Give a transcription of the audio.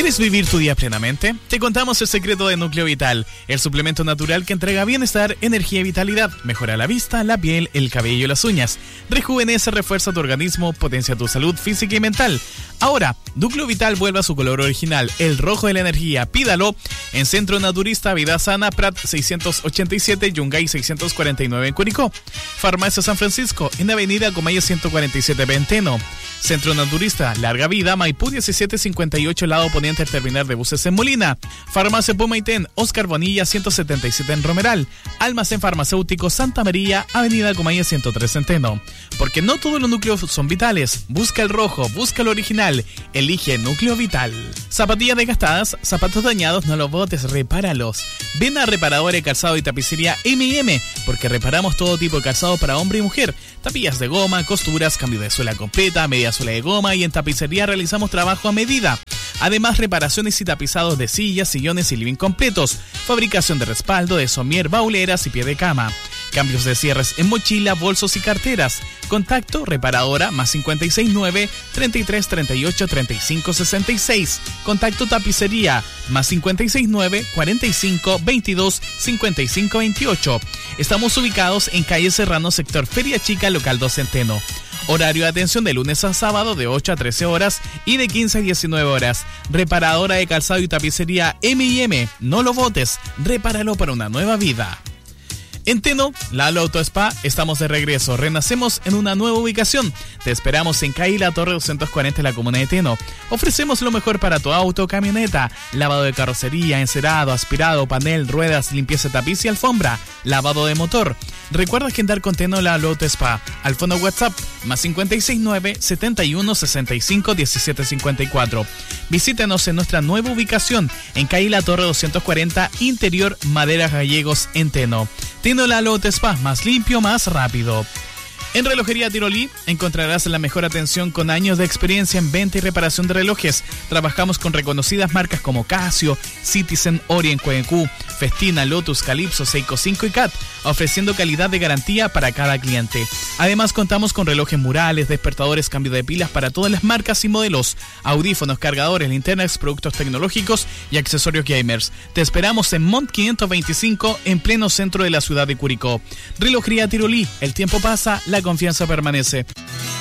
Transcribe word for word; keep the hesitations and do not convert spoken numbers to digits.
¿Quieres vivir tu día plenamente? Te contamos el secreto de Núcleo Vital, el suplemento natural que entrega bienestar, energía y vitalidad, mejora la vista, la piel, el cabello y las uñas, rejuvenece, refuerza tu organismo, potencia tu salud física y mental. Ahora, Núcleo Vital vuelve a su color original, el rojo de la energía. Pídalo en Centro Naturista Vida Sana, Prat seiscientos ochenta y siete, Yungay seiscientos cuarenta y nueve en Curicó. Farmacia San Francisco, en Avenida Comayas ciento cuarenta y siete en Teno. Centro Naturista Larga Vida, Maipú diecisiete cincuenta y ocho, lado poniente al terminal de buses en Molina. Farmacia Pumaitén, Oscar Bonilla ciento setenta y siete en Romeral. Almacén Farmacéutico Santa María, Avenida Comayas ciento tres en Teno. Porque no todos los núcleos son vitales. Busca el rojo, busca el original. Elige Núcleo Vital. Zapatillas desgastadas, zapatos dañados, no los botes, repáralos. Ven a Reparadora de Calzado y Tapicería eme y eme, porque reparamos todo tipo de calzado para hombre y mujer. Tapillas de goma, costuras, cambio de suela completa, media suela de goma, y en tapicería realizamos trabajo a medida. Además, reparaciones y tapizados de sillas, sillones y living completos. Fabricación de respaldo, de somier, bauleras y pie de cama. Cambios de cierres en mochila, bolsos y carteras. Contacto Reparadora más cincuenta y seis nueve, treinta y tres treinta y ocho, treinta y cinco sesenta y seis. Contacto Tapicería más cincuenta y seis nueve, cuarenta y cinco, veintidós, cincuenta y cinco veintiocho. Estamos ubicados en calle Serrano, sector Feria Chica, local dos Centeno. Horario de atención de lunes a sábado de ocho a trece horas y de quince a diecinueve horas. Reparadora de Calzado y Tapicería eme y eme. No lo botes, repáralo para una nueva vida. En Teno, Lalo Auto Spa, estamos de regreso. Renacemos en una nueva ubicación. Te esperamos en calle La Torre doscientos cuarenta en la comuna de Teno. Ofrecemos lo mejor para tu auto o camioneta: lavado de carrocería, encerado, aspirado, panel, ruedas, limpieza de tapiz y alfombra, lavado de motor. Recuerda agendar con Teno Lalo Auto Spa al fono WhatsApp más cincuenta y seis nueve, setenta y uno, sesenta y cinco, diecisiete cincuenta y cuatro. Visítanos en nuestra nueva ubicación en calle La Torre doscientos cuarenta, interior Maderas Gallegos en Teno. Teno Lalo Auto Spa, más limpio, más rápido. En Relojería Tirolí encontrarás la mejor atención con años de experiencia en venta y reparación de relojes. Trabajamos con reconocidas marcas como Casio, Citizen, Orient, Q Q, Festina, Lotus, Calypso, Seiko cinco y C A T, ofreciendo calidad de garantía para cada cliente. Además, contamos con relojes murales, despertadores, cambio de pilas para todas las marcas y modelos, audífonos, cargadores, linternas, productos tecnológicos y accesorios gamers. Te esperamos en Mont quinientos veinticinco, en pleno centro de la ciudad de Curicó. Relojería Tirolí, el tiempo pasa, la confianza permanece.